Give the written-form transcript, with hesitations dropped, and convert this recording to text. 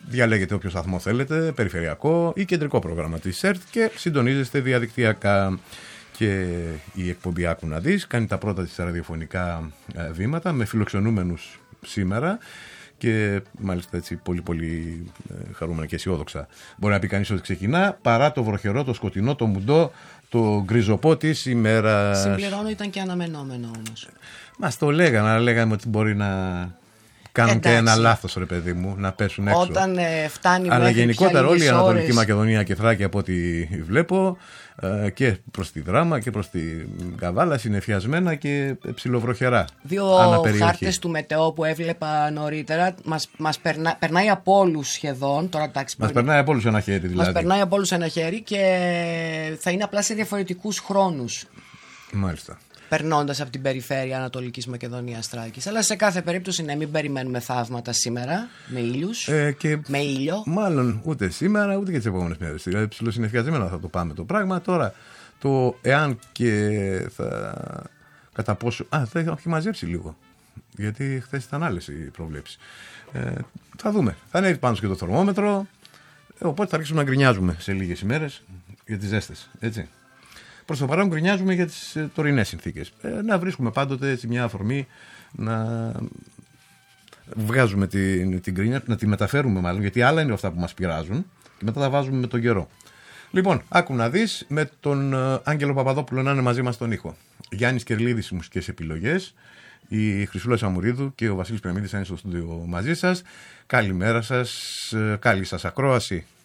Διαλέγετε όποιο σταθμό θέλετε, περιφερειακό ή κεντρικό πρόγραμμα της ΕΡΤ και συντονίζεστε διαδικτυακά. Και η εκπομπή Άκου να δεις κάνει τα πρώτα της ραδιοφωνικά βήματα με φιλοξενούμενους σήμερα και μάλιστα έτσι πολύ πολύ χαρούμενα και αισιόδοξα. Μπορεί να πει κανείς ότι ξεκινά παρά το βροχερό, το σκοτεινό, το μουντό, το γκριζοπό της ημέρας. Συμπληρώνω, ήταν και αναμενόμενο όμως. Μας το λέγανε, αλλά λέγαμε ότι μπορεί να κάνουν και ένα λάθος, ρε παιδί μου, να πέσουν έξω. Όταν φτάνει αλλά μέχρι γενικότερα όλη η Ανατολική ώρες... Μακεδονία και Θράκη από ό,τι βλέπω και προς τη Δράμα και προς τη Καβάλα συνεφιασμένα και ψιλοβροχερά. Δύο χάρτες του Μετεό που έβλεπα νωρίτερα περνάει από όλους σχεδόν. Μας περνάει από όλους ένα χέρι δηλαδή. Μας περνάει από όλους ένα χέρι και θα είναι απλά σε διαφορετικούς χρόνους. Μάλιστα. Περνώντας από την περιφέρεια Ανατολικής Μακεδονίας Θράκης. Αλλά σε κάθε περίπτωση μην περιμένουμε θαύματα σήμερα με ήλιους, με ήλιο. Μάλλον ούτε σήμερα ούτε και τις επόμενες μέρες. Δηλαδή ψιλοσυνεφιασμένα θα το πάμε το πράγμα. Τώρα το εάν και θα κατά πόσο... θα έχει μαζέψει λίγο. Γιατί χθες ήταν άλλες οι προβλέψεις. Θα δούμε. Θα ανέβει πάνω και το θερμόμετρο. Οπότε θα αρχίσουμε να γκρινιάζουμε σε λίγες ημέρες για τις ζέστες. Έτσι. Προς το παρόν γκρινιάζουμε για τις τωρινές συνθήκες. Να βρίσκουμε πάντοτε έτσι μια αφορμή να βγάζουμε την γκρινιά, να τη μεταφέρουμε μάλλον, γιατί άλλα είναι αυτά που μας πειράζουν και μετά τα βάζουμε με τον καιρό. Λοιπόν, άκου να δεις με τον Άγγελο Παπαδόπουλο να είναι μαζί μας στον ήχο. Γιάννης Κερλίδης στις μουσικές επιλογές, η Χρυσούλα Σαμουρίδου και ο Βασίλης Πρεμίδης είναι στο στούντιο μαζί σας. Καλημέρα σας, καλή σας ακρόαση.